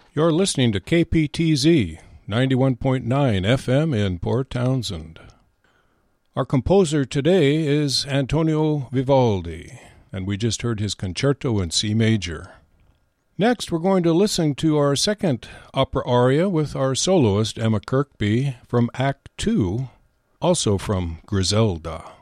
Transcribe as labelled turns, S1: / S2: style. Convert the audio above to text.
S1: You're listening to KPTZ 91.9 FM in Port Townsend. Our composer today is Antonio Vivaldi, and we just heard his concerto in C major. Next, we're going to listen to our second opera aria with our soloist Emma Kirkby from Act 2, also from Griselda.